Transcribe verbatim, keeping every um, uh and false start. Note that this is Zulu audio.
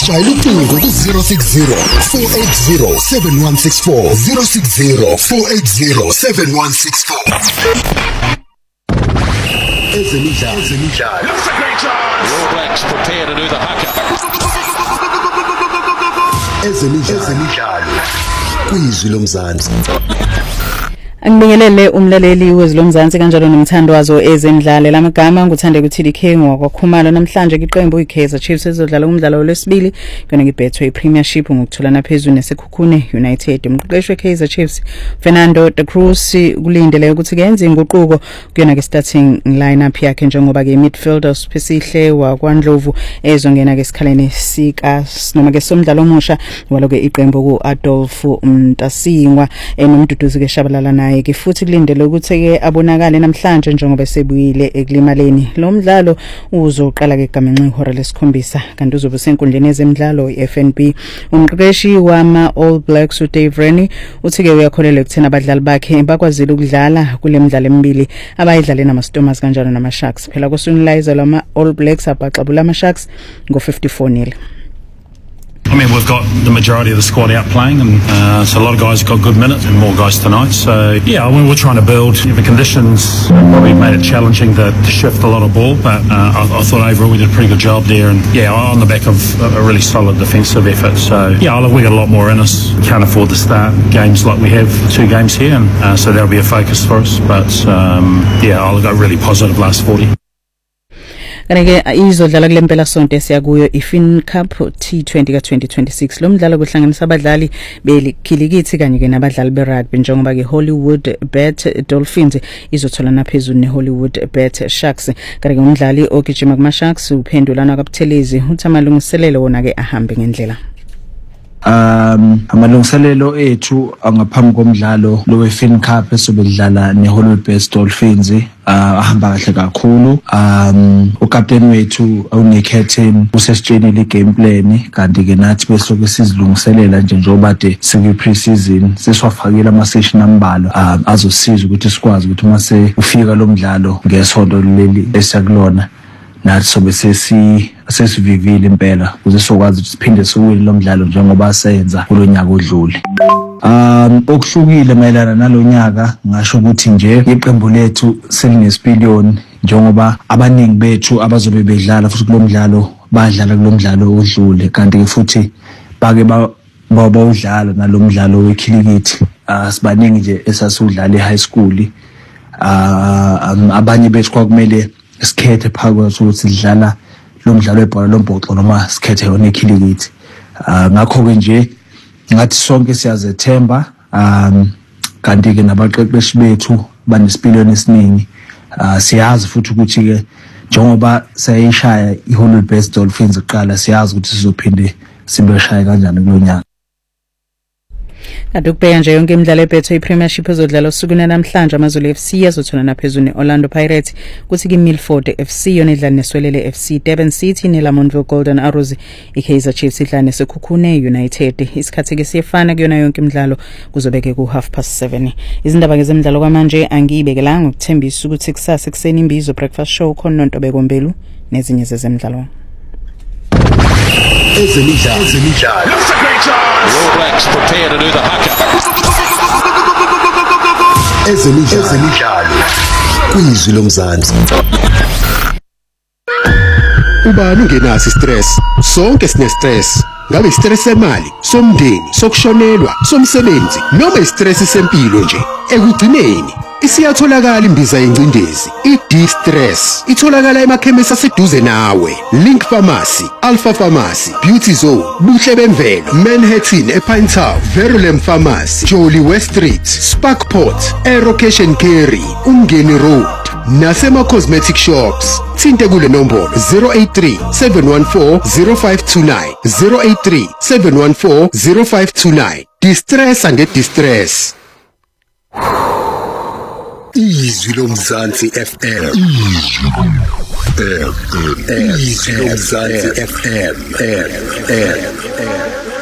Shayela ucingo ku zero six zero four eight zero seven one six four zero six zero four eight zero seven one six four. Ezemidlalo, ezemidlalo. That's a great chance. All Blacks prepare to do the haka. Ezemidlalo, ezemidlalo. Kwizwi lomzansi. Angibingelele umlaleli wezilomzansi kanjalo nomthando wazo ezemidlalo lamagama nguthande ku T D K ngokwakhumalo namhlanje iqembu iKaizer Chiefs ezodlala umdlalo lesibili kona ngebethwe iPremiership ngokutholana phezulu nesekhukhune United. Umqeqeshi weKaizer Chiefs Fernando de Cruz kulindele ukuthi kenze inguquko kuyona ke starting lineup yakhe njengoba ke midfielder Sipesihle waKwaNdlovu ezongena ke esikhaleni sika noma ke somdlalo omusha waloke iqembu ku Adolfo Mtasingwa enomduduzi ke shabalala naye ke futhi kulindele ukuthi ke abonakale namhlanje njengoba sebuyile ekulimaleni. Lo mdlalo uzoqala ke gamenxe ihora lesikhombisa kanti uzobe senkundleni yezemidlalo iF N B. Umqeqeshi wama All Blacks uDave Rennie uthi ke uyakholela ukuthena abadlali bakhe bakwazile ukudlala kule midlalo emibili abayidlale namaStormers kanjalo namaSharks. Phela kosunlize lama All Blacks abaxabula amaSharks ngo fifty-four nil. I mean, we've got the majority of the squad out playing, and uh, so a lot of guys have got good minutes and more guys tonight. So, yeah, I mean, we're trying to build. The conditions probably made it challenging to, to shift a lot of ball, but uh, I, I thought overall we did a pretty good job there. And, yeah, on the back of a really solid defensive effort. So, yeah, we got a lot more in us. We can't afford to start games like we have two games here, and uh, so that'll be a focus for us. But, um, yeah, I'll go really positive last forty. Kanike izodlala kule mpela sonto esiyakuyo iFin Cup T twenty ka twenty twenty-six. Lo mdlalo kuhlanganisa abadlali bekhilikithi kanye ke nabadlali berugby njengoba ke Hollywood Bet Dolphins izotholana phezulu neHollywood Bet Sharks. Kanike umdlali ogijima kuma Sharks uphendulana kaButhelezi uthi amalungiselelo wona ke ahambe ngendlela. Um amalungiselelo ethu angaphambi komdlalo lo weFin Cup esobedlala neHollywood Bet Dolphins ahamba kahle kakhulu. Um uCaptain wethu uNickhetten usesitshenile igame plan kanti ke nathi bese sizilungiselela nje njengoba de siku pre-season sesiwafakile ama session ambalwa um azosiza ukuthi sikwazi ukuthi mase ufika lo mdlalo ngesonto leli esiyakulona nathi sobe sesi sesivivile impela ukuze sokwazi ukuthi siphinde siwile lo mdlalo njengoba senza kulonyaka odlule. Um okuhlukile mayelana nalonyaka ngasho ukuthi nje iqembu lethu selinesipiliyoni njengoba abaningi bethu abazobe bedlala futhi kulomdlalo badlala kulomdlalo odlule kanti futhi bake ba bawudlala nalomdlalo wekhilikithi. Uh sibaningi nje esasudlala eHigh School. Uh abanye bethu kwakumele sikhethe phakathi ukuthi sidlala lo mdlalo webhola lombhoxo noma sikhethe yona ikhilikithi. Uh ngakho ke nje ngathi sonke siyazethemba um kanti ke nabaqeqeshi bethu banesipiliyoni esiningi. Uh siyazi futhi ukuthi ke njengoba sayishaya iHollywood Bet Dolphins iqala siyazi ukuthi sizophinde sibeshaya kanjani kulonyaka. Kanti ukubheka nje yonke imidlalo ebethwe iPremiership ezodlala usukwini namhlanje amaZulu F C azothona naphezulu neOrlando Pirates kuthi iMilford F C yona idlala neSwelele F C, Durban City neLamontville Golden Arrows, iKaizer Chiefs idlala neSekhukhune United. Isikhathi ke siyefana kuyona yonke imidlalo kuzobeke ku half past seven. Izindaba ngezemidlalo kwamanje angiyibekelanga ukuthembisa ukuthi kusasa ekseni imbizo breakfast show khona noNtobeko Mbelu nezinye zezemidlalo. Ezemidlalo, ezemidlalo. That's a great chance. All Blacks prepare to do the haka. Ezemidlalo, ezemidlalo. Kwizwi lomzansi. Ubani ungenaso stress? Sonke sine stress. Ngabe stress semali, somndeni, sokushonelwa, somsebenzi, noma stress sempilo nje. Ekugcineni isiyatholakala imbiza yencindezi i-D-Stress itholakala emakhemisi aseduze nawe. Link Pharmacy, Alpha Pharmacy, Beauty Zone, Buhle Bemvelo, Manhattan ePine Town, Verulam Pharmacy, Jolly West Street, Sparkport, Aerocation Carry, Umgeni Road nasema cosmetic shops. Thinte kule nombolo zero eight three seven one four zero five two nine zero eight three seven one four zero five two nine. D-Stress and D-Stress. Izwi lomzansi F M. Izwi lomzansi F M.